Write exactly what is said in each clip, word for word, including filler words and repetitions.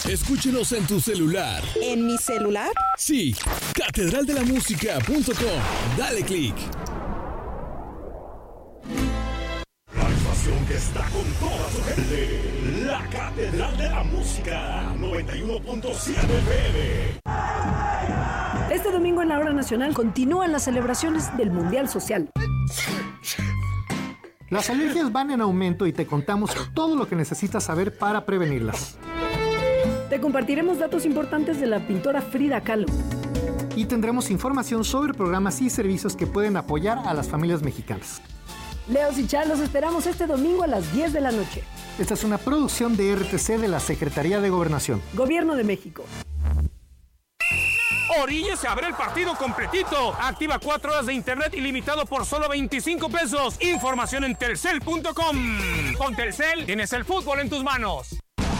Escúchenos en tu celular. ¿En mi celular? Sí, catedral de la música punto com. Dale click. La estación que está con toda su gente. La Catedral de la Música, noventa y uno punto siete F M. Este domingo en la Hora Nacional continúan las celebraciones del Mundial Social. Las alergias van en aumento y te contamos todo lo que necesitas saber para prevenirlas. Te compartiremos datos importantes de la pintora Frida Kahlo. Y tendremos información sobre programas y servicios que pueden apoyar a las familias mexicanas. Leos y Char, los esperamos este domingo a las diez de la noche. Esta es una producción de R T C de la Secretaría de Gobernación. Gobierno de México. Orilla se abre el partido completito. Activa cuatro horas de internet ilimitado por solo veinticinco pesos. Información en telcel punto com. Con Telcel tienes el fútbol en tus manos.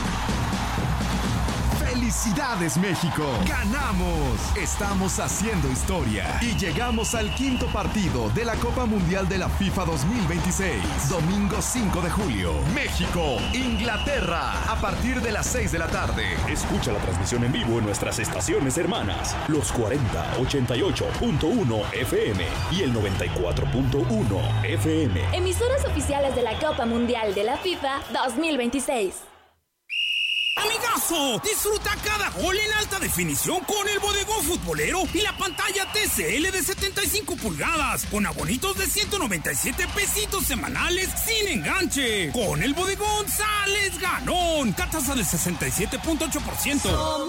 ¡Felicidades, México! ¡Ganamos! Estamos haciendo historia y llegamos al quinto partido de la Copa Mundial de la FIFA dos mil veintiséis. Domingo cinco de julio. México, Inglaterra. A partir de las seis de la tarde. Escucha la transmisión en vivo en nuestras estaciones hermanas. Los cuarenta, ochenta y ocho punto uno F M y el noventa y cuatro punto uno F M. Emisoras oficiales de la Copa Mundial de la FIFA dos mil veintiséis. Amigazo, disfruta cada gol en alta definición con el bodegón futbolero y la pantalla T C L de setenta y cinco pulgadas, con abonitos de ciento noventa y siete pesitos semanales sin enganche. Con el bodegón sales ganón, tasa del sesenta y siete punto ocho por ciento.